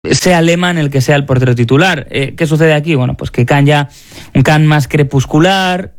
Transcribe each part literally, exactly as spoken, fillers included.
sea Lehmann el que sea el portero titular. Eh, ¿Qué sucede aquí? Bueno, pues que Kahn ya, un Kahn más crepuscular,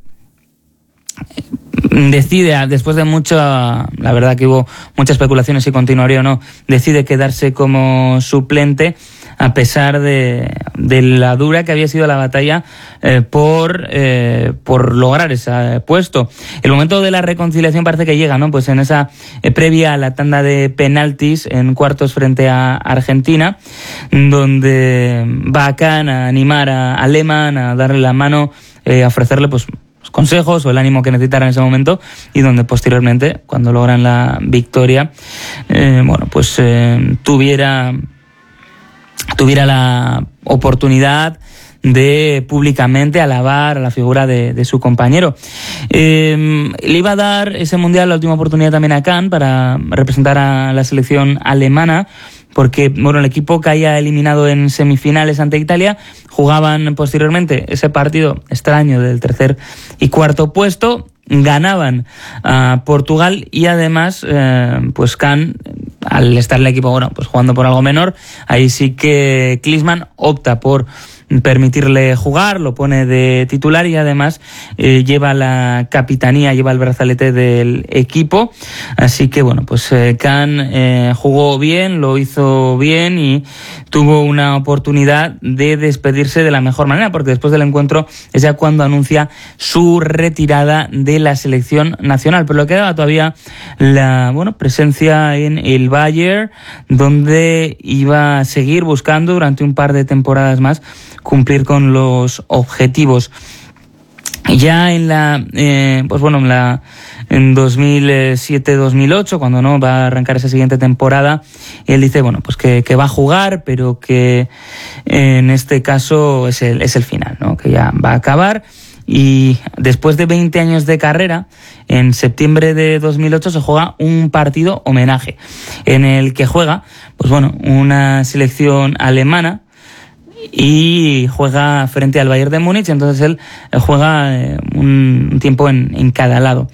decide, después de mucho, la verdad que hubo muchas especulaciones si continuaría o no, decide quedarse como suplente a pesar de, de la dura que había sido la batalla eh, por eh, por lograr ese puesto. El momento de la reconciliación parece que llega, ¿no? Pues en esa eh, previa a la tanda de penaltis en cuartos frente a Argentina, donde va Kahn a animar a, a Lehmann, a darle la mano, eh, a ofrecerle pues consejos o el ánimo que necesitaran en ese momento, y donde posteriormente, cuando logran la victoria, eh, bueno, pues eh, tuviera tuviera la oportunidad de públicamente alabar a la figura de, de su compañero. Eh, le iba a dar ese mundial la última oportunidad también a Kahn para representar a la selección alemana, porque bueno, el equipo caía eliminado en semifinales ante Italia, jugaban posteriormente ese partido extraño del tercer y cuarto puesto, ganaban a Portugal y además eh, pues Kahn, al estar el equipo bueno, pues jugando por algo menor, ahí sí que Klinsmann opta por permitirle jugar, lo pone de titular y además eh, lleva la capitanía, lleva el brazalete del equipo. Así que bueno, pues eh, Kahn eh, jugó bien, lo hizo bien y tuvo una oportunidad de despedirse de la mejor manera, porque después del encuentro es ya cuando anuncia su retirada de la selección nacional. Pero le quedaba todavía la bueno presencia en el Bayern, donde iba a seguir buscando durante un par de temporadas más cumplir con los objetivos. Ya en la eh, pues bueno en la en dos mil siete dos mil ocho, cuando no va a arrancar esa siguiente temporada, él dice bueno pues que, que va a jugar, pero que en este caso es el es el final, ¿no? Que ya va a acabar. Y después de veinte años de carrera, en septiembre de dos mil ocho se juega un partido homenaje en el que juega pues bueno una selección alemana y juega frente al Bayern de Múnich. Entonces él juega eh, un, un tiempo en, en cada lado.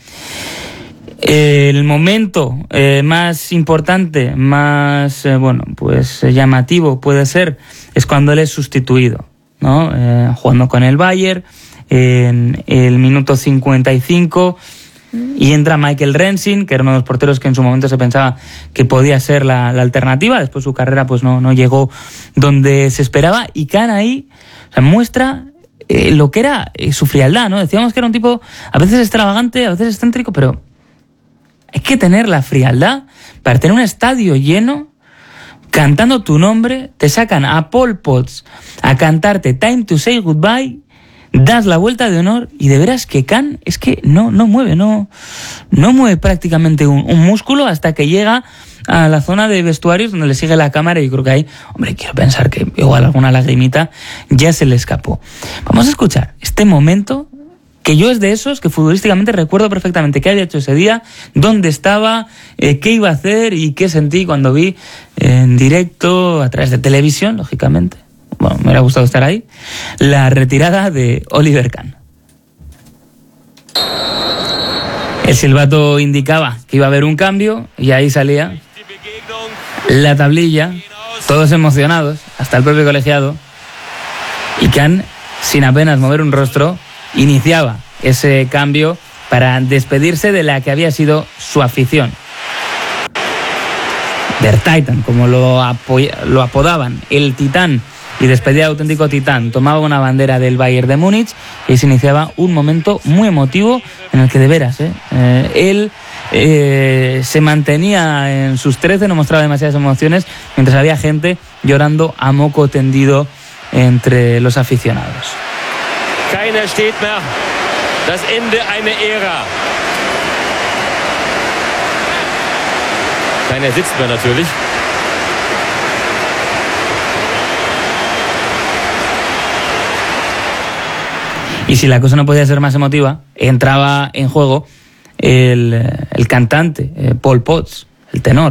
El momento eh, más importante, más eh, bueno, pues llamativo puede ser, es cuando él es sustituido, ¿no? Eh, jugando con el Bayern en el minuto cincuenta y cinco. Y entra Michael Rensing, que era uno de los porteros que en su momento se pensaba que podía ser la, la alternativa. Después su carrera pues no, no llegó donde se esperaba. Y Kahn ahí, o sea, muestra eh, lo que era eh, su frialdad, ¿no? Decíamos que era un tipo a veces extravagante, a veces excéntrico, pero hay que tener la frialdad para tener un estadio lleno cantando tu nombre. Te sacan a Pol Potts a cantarte Time to Say Goodbye, das la vuelta de honor y de veras que Kahn es que no, no mueve, no, no mueve prácticamente un, un músculo hasta que llega a la zona de vestuarios donde le sigue la cámara, y yo creo que ahí, hombre, quiero pensar que igual alguna lagrimita ya se le escapó. Vamos a escuchar este momento, que yo es de esos que futbolísticamente recuerdo perfectamente qué había hecho ese día, dónde estaba, eh, qué iba a hacer y qué sentí cuando vi en directo, a través de televisión, lógicamente. Bueno, me hubiera gustado estar ahí, la retirada de Oliver Kahn. El silbato indicaba que iba a haber un cambio y ahí salía la tablilla, todos emocionados, hasta el propio colegiado, y Kahn, sin apenas mover un rostro, iniciaba ese cambio para despedirse de la que había sido su afición. Der Titan, como lo, apoy- lo apodaban, el titán, y despedía de auténtico titán. Tomaba una bandera del Bayern de Múnich y se iniciaba un momento muy emotivo en el que de veras, ¿eh? Eh, él eh, se mantenía en sus trece, no mostraba demasiadas emociones, mientras había gente llorando a moco tendido entre los aficionados. Keiner steht mehr. Das Ende einer Ära. Keiner sitzt mehr natürlich. Y si la cosa no podía ser más emotiva, entraba en juego el, el cantante, eh, Pol Potts, el tenor.